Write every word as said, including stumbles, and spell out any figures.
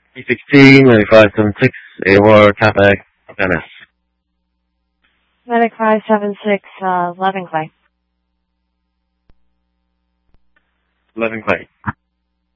E sixteen, ninety-five seventy-six, A O R, Capac, N S. Medic five seven six, uh, eleven Clay. eleven Clay.